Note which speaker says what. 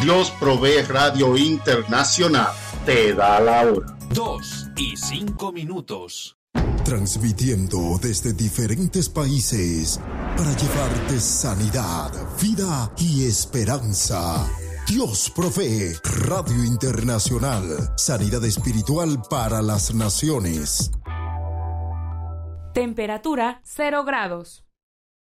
Speaker 1: Dios Provee Radio Internacional te da la hora.
Speaker 2: 2:05.
Speaker 3: Transmitiendo desde diferentes países para llevarte sanidad, vida y esperanza. Dios Provee Radio Internacional. Sanidad espiritual para las naciones.
Speaker 4: Temperatura 0 grados.